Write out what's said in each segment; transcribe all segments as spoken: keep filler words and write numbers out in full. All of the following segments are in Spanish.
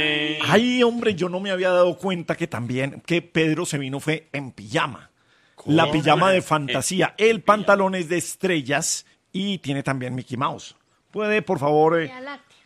Ay, hombre, yo no me había dado cuenta que también, que Pedro se vino fue en pijama. ¿Cómo? La pijama de fantasía. El pantalón es de estrellas y tiene también Mickey Mouse. ¿Puede, por favor, eh,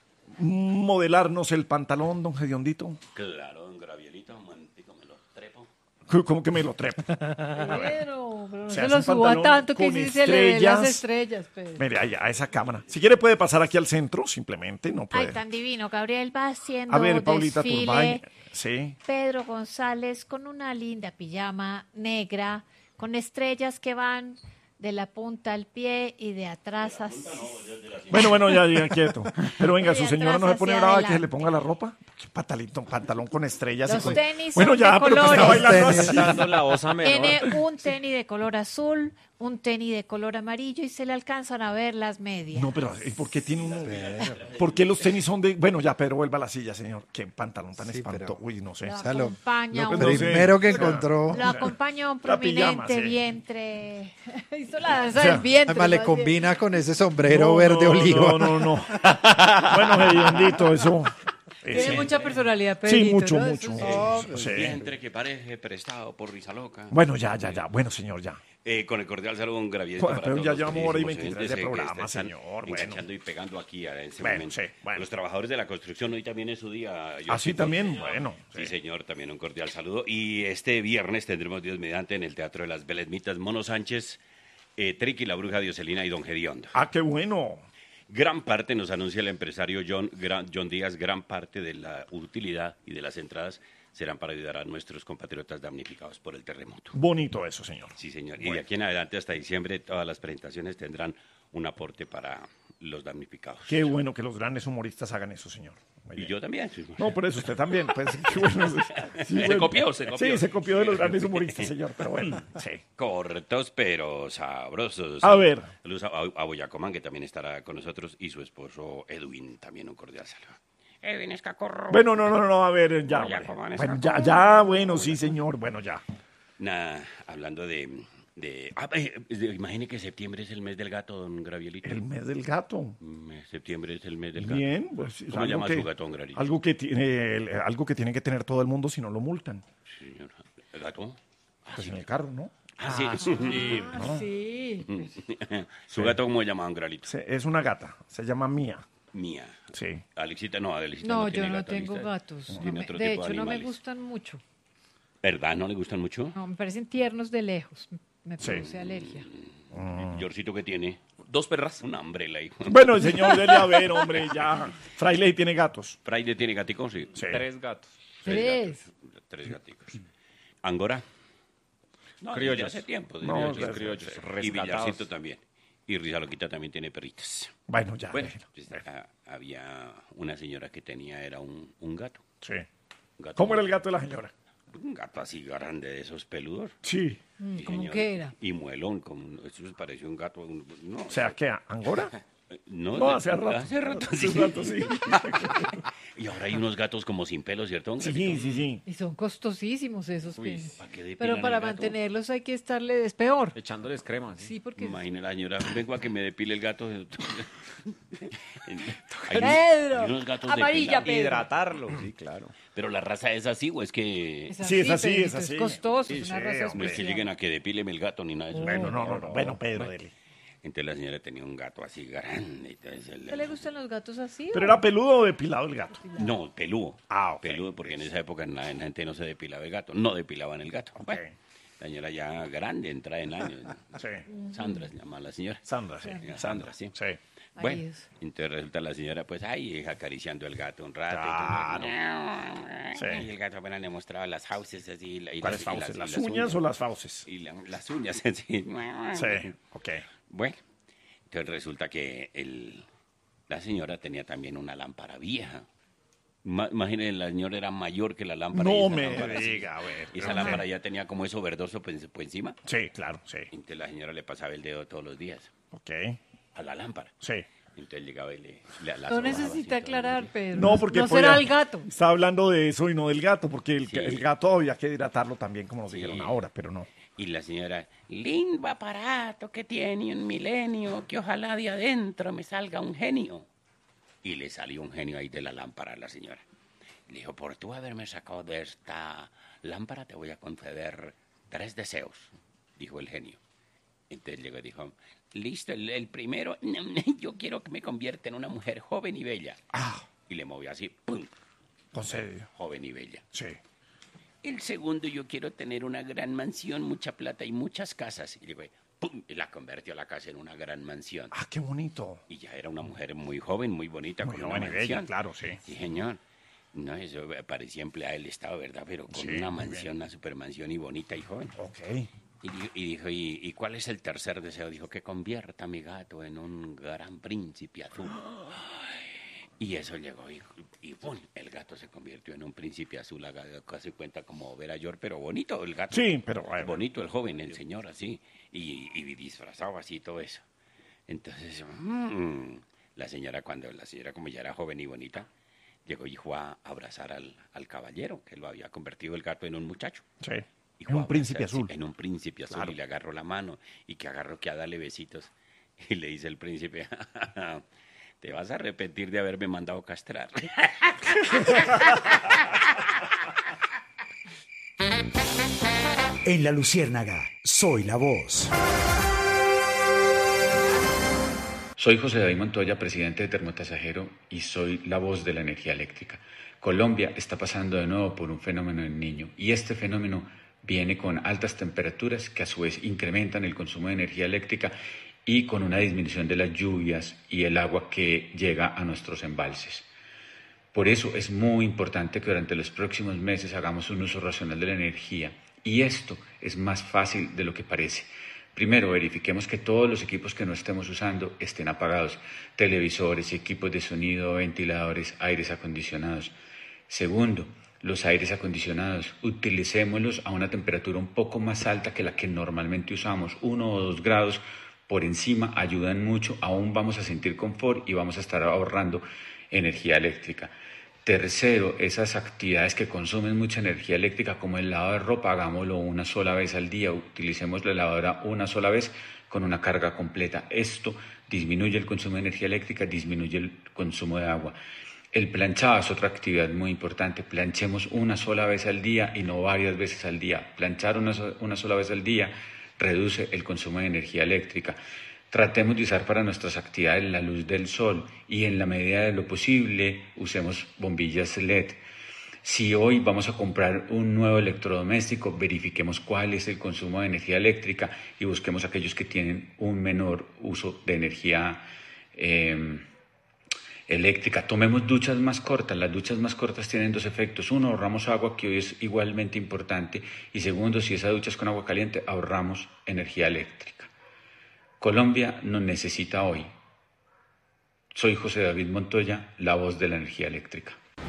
modelarnos el pantalón, don Gediondito? Claro, don Gravielito, un momentico, me lo trepo. ¿Cómo que me lo trepo? Pero, pero no O se sea, lo es un suba pantalón tanto que con sí se le ven estrellas. las estrellas, Pedro. Mire, allá, a esa cámara. Si quiere puede pasar aquí al centro, simplemente, no puede. Ay, tan divino. Gabriel va haciendo A ver, Paulita desfile. Turbay. Sí. Pedro González con una linda pijama negra, con estrellas que van de la punta al pie y de atrás hacia... Bueno, bueno, ya, ya, quieto. Pero venga, Y su de señora no se atrás pone hacia brava que se le adelante. ponga la ropa. ¿Qué pantalón, pantalón con estrellas? Los y con... tenis Bueno, son ya, de pero que está colores. bailando así. Dando la osa menor. Tiene un tenis de color azul, un tenis de color amarillo y se le alcanzan a ver las medias. No, pero ¿y ¿por qué tiene uno? ¿Por qué los tenis son de...? Bueno, ya, Pedro, vuelva a la silla, señor. Qué pantalón tan Sí, espantoso. pero- Uy, no sé. Lo O sea, lo- acompaña lo un, que- Primero que O sea, encontró. lo acompaña un La pijama, prominente sí. vientre. Hizo la danza O sea, del vientre. Además le más bien. combina con ese sombrero No, verde no, oliva. No, no, no. Bueno, Gediondito, eso... Tiene sí. mucha personalidad, Sí, Pedrito, mucho, ¿no? mucho. Eso sí. Oh, sí. Vientre que parece prestado por Risa Loca. Bueno, ya, ya, ya. Bueno, señor, ya. Eh, con el cordial saludo, un Gravielito Bueno, para pero todos ya los llevamos hora y queridísimos veintitrés de oyentes, eh, que programa, están señor, bueno. enganchando y pegando aquí a ese Bueno, momento. sí, bueno. Los trabajadores de la construcción, hoy también es su día. Así Josito. también, bueno. Sí, señor, también un cordial saludo. Y este viernes tendremos Dios mediante en el Teatro de las Beles Mitas, Mono Sánchez, eh, Triqui, la Bruja Dioselina y Don Gediondo. Ah, qué bueno. Gran parte, nos anuncia el empresario John, Gran- John Díaz, gran parte de la utilidad y de las entradas serán para ayudar a nuestros compatriotas damnificados por el terremoto. Bonito eso, señor. Sí, señor. Y Bueno. de aquí en adelante hasta diciembre todas las presentaciones tendrán un aporte para los damnificados. Qué bueno que los grandes humoristas hagan eso, señor. Muy Y bien. yo también. sí. No, por eso usted también. Pues, qué bueno. Sí, Se bueno. copió, se copió. Sí, se copió de los grandes humoristas, señor. Pero bueno, sí. Cortos, pero sabrosos. A ver. Saludos a, a Boyacomán, que también estará con nosotros, y su esposo Edwin, también un cordial saludo. Edwin Escacorro. Bueno, no, no, no, a ver, ya. Ya, hombre. ¿cómo van a Bueno, estar? ya, ya, bueno, sí, señor. Bueno, ya. Nada, hablando de... de ah, eh, de- imagine que septiembre es el mes del gato, don Gravielito. El mes del gato. Mm, Septiembre es el mes del gato. Bien, pues. es ¿Cómo algo llama que- su gato, don Gravielito? Algo que, tiene, el- algo que tiene que tener todo el mundo si no lo multan. Señor, ¿el gato? Pues en el carro, ¿no? Ah, sí. Ah, sí. ¿Su gato cómo se llama, don Gravielito? Se- es una gata. Se llama Mía. Mía. Sí. Alexita, no, Alexita No, no, yo tiene no gato, tengo Alexita gatos. No tiene me- otro de tipo hecho, no me animales. gustan mucho. ¿Verdad? ¿No le gustan mucho? No, me parecen tiernos de lejos. Me Sí. produce alergia. Yorcito, ¿qué tiene? Dos perras. Una hambrela, hijo. Bueno, señor, dele a ver, hombre, ya. Fraile tiene gatos. ¿Fraile tiene gaticos? Sí. Sí. Tres gatos. Tres. gatos, Tres gaticos. ¿Angora? No, Criollos. desde hace tiempo. No, criollos, desde- criollos. sí, Y rescatados. Villarcito también. Y Rizaloquita también tiene perritos. Bueno, ya. Bueno, déjelo. pues, ah, había una señora que tenía, era un, un gato. Sí. Un gato ¿Cómo era el gato de la señora? Un gato así grande de esos peludos. Sí. Mm, Sí, ¿Cómo señor. que era? Y muelón, como, eso pareció un gato. un- no, O sea, ¿qué? ¿Angora? no, No, de- hace rato. Hace rato, Hace sí. rato, sí. Y ahora hay unos gatos como sin pelo, ¿cierto? Sí, sí, sí. Y son costosísimos esos Uy, peces. ¿para qué depilan Pero el para gato? mantenerlos hay que estarle es peor. Echándoles crema. ¿sí? Sí, porque... Imagina la señora, vengo a que me depile el gato. Hay Pedro, hay unos gatos amarilla, depilados. Pedro. Hidratarlo. Sí, claro. Pero la raza es así, o es que... Es Sí, es así, Pedrito, es así. costoso, Sí, es una sí, raza hombre. No es que especial. lleguen a que depíleme el gato ni nada de eso. Bueno, no, no, no. Bueno, Pedro, dele. Entonces la señora tenía un gato así grande. Entonces el- ¿A le gustan los gatos así? ¿Pero o? era peludo o depilado el gato? No, peludo. Ah, ok. Peludo, porque en esa época la, la gente no se depilaba el gato. No depilaban el gato. Bueno, la señora ya grande, entra en años. Sí. Sandra se llama la señora. Sandra, sí. Sandra, sí. Sí. Ahí Bueno, es. entonces resulta la señora, pues, ahí acariciando el gato un rato. Claro. Y, todo. Sí. Y el gato apenas le mostraba las fauces así. y las- y ¿Cuáles las- y fauces? y ¿Las uñas o las fauces? Y la- las uñas, así. Sí, ok. Bueno, entonces resulta que el, la señora tenía también una lámpara vieja. Ma- Imagínense, la señora era mayor que la lámpara. y No esa me lámpara, sí. diga, a ver. Y esa ok. lámpara ya tenía como eso verdoso pues, pues encima. Sí, claro, sí. Entonces la señora le pasaba el dedo todos los días Ok, a la lámpara. sí. Entonces llegaba y le, le la No sobaba necesita así todos los aclarar, días. Pedro. No, porque no podía- será el gato. Está hablando de eso y no del gato, porque el, Sí. el gato había que hidratarlo también, como nos Sí. dijeron ahora, pero no. Y la señora, lindo aparato que tiene un milenio, que ojalá de adentro me salga un genio. Y le salió un genio ahí de la lámpara a la señora. Le dijo, por tú haberme sacado de esta lámpara te voy a conceder tres deseos, dijo el genio. Entonces llegó y dijo, listo, el, el primero, yo quiero que me convierta en una mujer joven y bella. Ah, Y le movió así, ¡pum! concedido. Joven y bella. Sí. El segundo, yo quiero tener una gran mansión, mucha plata y muchas casas. Y llegó y, ¡pum! Y la convirtió la casa en una gran mansión. Ah, qué bonito. Y ya era una mujer muy joven, muy bonita, Muy con joven una y bella, mansión. claro, sí. Sí, señor. No, eso parecía empleada del Estado, ¿verdad? Pero con Sí, una muy mansión, bien. una supermansión y bonita y joven. Ok. Y, di- y dijo, ¿y, y cuál es el tercer deseo? Dijo, que convierta a mi gato en un gran príncipe azul. Y eso llegó y, y ¡pum! El gato se convirtió en un príncipe azul, haga casi cuenta como Vera York, pero bonito el gato. Sí, pero bueno. Bonito el joven, el señor así, y, y disfrazado así todo eso. Entonces, mm, la señora, cuando la señora como ya era joven y bonita, llegó y fue a abrazar al, al caballero, que lo había convertido el gato en un muchacho. Sí. Y En fue a un príncipe abrazarse azul. En un príncipe azul, Claro. y le agarró la mano, y que agarró que a darle besitos. Y le dice el príncipe, te vas a arrepentir de haberme mandado castrar. En La Luciérnaga, soy la voz. Soy José David Montoya, presidente de Termotasajero, y soy la voz de la energía eléctrica. Colombia está pasando de nuevo por un fenómeno del Niño, y este fenómeno viene con altas temperaturas que a su vez incrementan el consumo de energía eléctrica y con una disminución de las lluvias y el agua que llega a nuestros embalses. Por eso es muy importante que durante los próximos meses hagamos un uso racional de la energía, y esto es más fácil de lo que parece. Primero, verifiquemos que todos los equipos que no estemos usando estén apagados: televisores, equipos de sonido, ventiladores, aires acondicionados. Segundo, los aires acondicionados, utilicémoslos a una temperatura un poco más alta que la que normalmente usamos, uno o dos grados por encima, ayudan mucho, aún vamos a sentir confort y vamos a estar ahorrando energía eléctrica. Tercero, esas actividades que consumen mucha energía eléctrica, como el lavado de ropa, hagámoslo una sola vez al día, utilicemos la lavadora una sola vez con una carga completa. Esto disminuye el consumo de energía eléctrica, disminuye el consumo de agua. El planchado es otra actividad muy importante. Planchemos una sola vez al día y no varias veces al día. Planchar una, so- una sola vez al día reduce el consumo de energía eléctrica. Tratemos de usar para nuestras actividades la luz del sol y en la medida de lo posible usemos bombillas L E D. Si hoy vamos a comprar un nuevo electrodoméstico, verifiquemos cuál es el consumo de energía eléctrica y busquemos aquellos que tienen un menor uso de energía eh, eléctrica. Tomemos duchas más cortas. Las duchas más cortas tienen dos efectos. Uno, ahorramos agua, que hoy es igualmente importante. Y segundo, si esa ducha es con agua caliente, ahorramos energía eléctrica. Colombia nos necesita hoy. Soy José David Montoya, la voz de la energía eléctrica.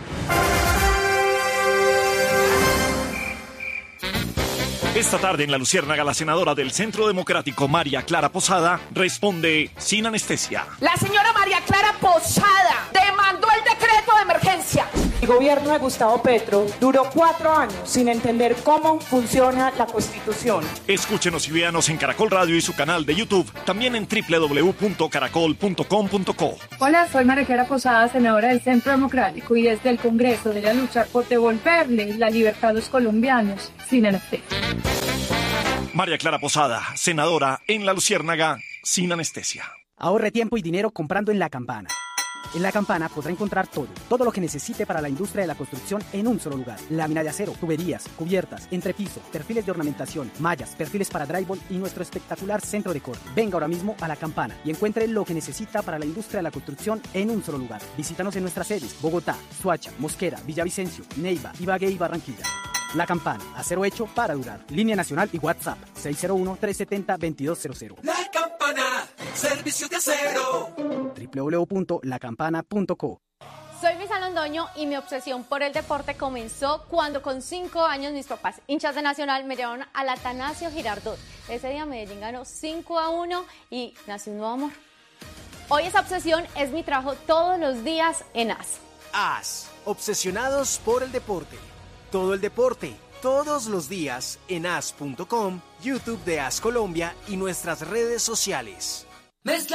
Esta tarde en La Luciérnaga, la senadora del Centro Democrático, María Clara Posada, responde sin anestesia. La señora María Clara Posada demandó el decreto de emergencia. El gobierno de Gustavo Petro duró cuatro años sin entender cómo funciona la Constitución. Escúchenos y véanos en Caracol Radio y su canal de YouTube, también en doble u doble u doble u punto caracol punto com punto co. Hola, soy María Clara Posada, senadora del Centro Democrático, y desde el Congreso voy a luchar por devolverle la libertad a los colombianos sin anestesia. María Clara Posada, senadora en La Luciérnaga, sin anestesia. Ahorre tiempo y dinero comprando en La Campana. En La Campana podrá encontrar todo, todo lo que necesite para la industria de la construcción en un solo lugar. Lámina de acero, tuberías, cubiertas, entrepiso, perfiles de ornamentación, mallas, perfiles para drywall y nuestro espectacular centro de corte. Venga ahora mismo a La Campana y encuentre lo que necesita para la industria de la construcción en un solo lugar. Visítanos en nuestras sedes: Bogotá, Soacha, Mosquera, Villavicencio, Neiva, Ibagué y Barranquilla. La Campana, acero hecho para durar. Línea nacional y WhatsApp seis cero uno, tres siete cero, dos dos cero cero. La Campana, servicio de acero. doble u doble u doble u punto la campana punto co. Soy Luisa Londoño y mi obsesión por el deporte comenzó cuando con cinco años mis papás, hinchas de Nacional, me llevaron al Atanasio Girardot. Ese día Medellín ganó cinco a uno y nació un nuevo amor. Hoy esa obsesión es mi trabajo todos los días en A S. A S, obsesionados por el deporte. Todo el deporte, todos los días en A S punto com, YouTube de A S Colombia y nuestras redes sociales. Mezcla